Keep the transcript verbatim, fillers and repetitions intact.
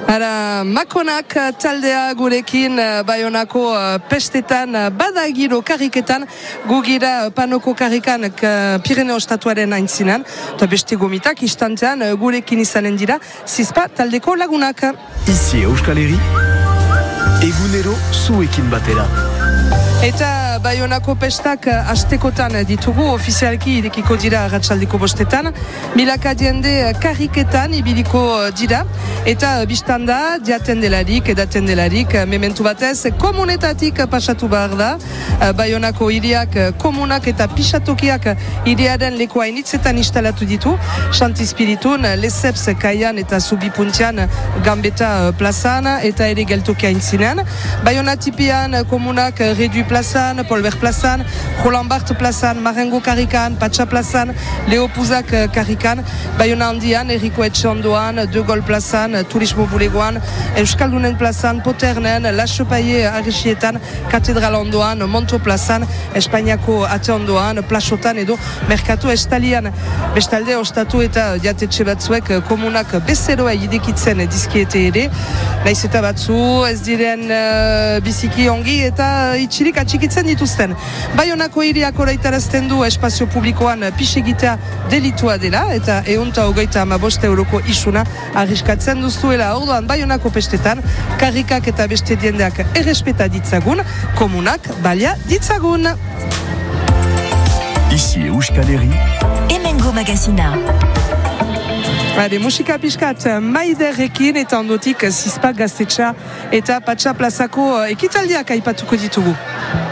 Ara, Makonak taldea gurekin Baionako pestetan badagiro kariketan gugira panoko karikan Pirineo estatuaren aintzinan eta beste gomitak istantean gurekin izanen dira zizpa taldeko lagunak. Ici Euskal Herri, egunero zuekin batera. Eta Baionako pestak astekotan ditugu, ofizialki irekiko dira arratsaldeko bostetan, milaka diende kariketan ibiliko dira, eta biztanda diaten delarik, edaten delarik, mementu batez, komunetatik pasatu behar da, Baionako hiriak komunak eta pixatokiak hiriaren leku hainitzetan instalatu ditu, Santispiritun, Lesseps, Kaian eta Zubipuntian, Gambeta plazan, eta ere geltoki haintzinean, Baionatipian komunak Redu plazan, Polber plazan, Roland Barthes plazan, Marengo karikan, Patxa plazan, Leopuzak karikan, Baiona handian, Eriko Etxe ondoan, De Gaulle plazan, Turismo bulegoan, Euskaldunen plazan, Poternen, Lachopaie Arixietan, Katedral ondoan, Monto plazan, Espainiako ate ondoan, Plaxotan edo Merkatu Estalian. Bestalde, ostatu eta diatetxe batzuek komunak bezeroa idekitzen dizkiete ere, naiz eta batzu ez diren uh, biziki ongi eta itxirik atxikitzen dituzten. Baionako hiriak oraitarazten du espazio publikoan pixegitea delitua dela eta eunta hogeita amabost euroko isuna arriskatzen duzuela. Orduan Baionako pestetan karrikak eta beste diendeak errespeta ditzagun, komunak balia ditzagun. Ici Euskal Herri, Hemengo magazina. Hade, musika pixkat Maiderrekin eta ondotik Zizpa gaztetxa eta Patxa plazako ekitaldiak aipatuko ditugu.